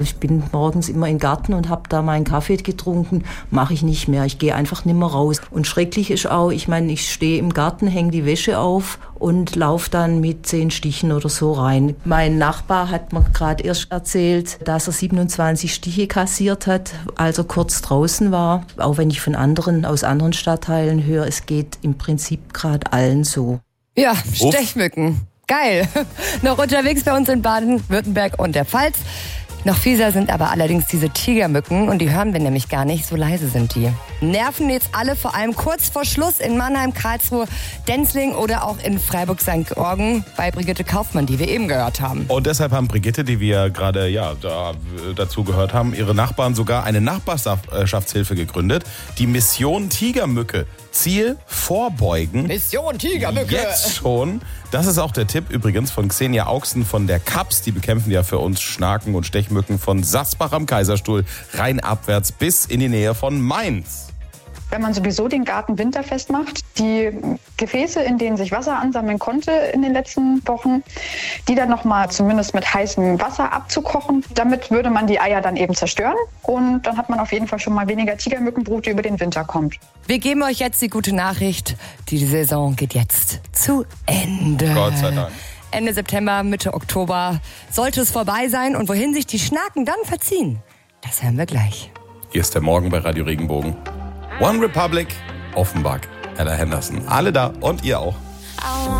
Ich bin morgens immer im Garten und habe da meinen Kaffee getrunken. Mache ich nicht mehr. Ich gehe einfach nicht mehr raus. Und schrecklich ist auch, ich meine, ich stehe im Garten, hänge die Wäsche auf und laufe dann mit 10 Stichen oder so rein. Mein Nachbar hat mir gerade erst erzählt, dass er 27 Stiche kassiert hat, als er kurz draußen war. Auch wenn ich von anderen, aus anderen Stadtteilen höre, es geht im Prinzip gerade allen so. Ja, Stechmücken. Geil. Noch unterwegs bei uns in Baden-Württemberg und der Pfalz. Noch fieser sind aber allerdings diese Tigermücken und die hören wir nämlich gar nicht, so leise sind die. Nerven jetzt alle, vor allem kurz vor Schluss in Mannheim, Karlsruhe, Denzling oder auch in Freiburg-St. Georgen bei Brigitte Kaufmann, die wir eben gehört haben. Und deshalb haben Brigitte, die wir gerade dazu gehört haben, ihre Nachbarn sogar eine Nachbarschaftshilfe gegründet. Die Mission Tigermücke. Ziel vorbeugen. Mission Tigermücke. Jetzt schon. Das ist auch der Tipp übrigens von Xenia Augsten von der KAPS. Die bekämpfen ja für uns Schnaken und Stechmücken von Sasbach am Kaiserstuhl rein abwärts bis in die Nähe von Mainz. Wenn man sowieso den Garten winterfest macht, die Gefäße, in denen sich Wasser ansammeln konnte in den letzten Wochen, die dann nochmal zumindest mit heißem Wasser abzukochen. Damit würde man die Eier dann eben zerstören und dann hat man auf jeden Fall schon mal weniger Tigermückenbrut, die über den Winter kommt. Wir geben euch jetzt die gute Nachricht. Die Saison geht jetzt zu Ende. Gott sei Dank. Ende September, Mitte Oktober sollte es vorbei sein. Und wohin sich die Schnaken dann verziehen, das hören wir gleich. Hier ist der Morgen bei Radio Regenbogen. One Republic, Offenbach, Ella Henderson. Alle da und ihr auch.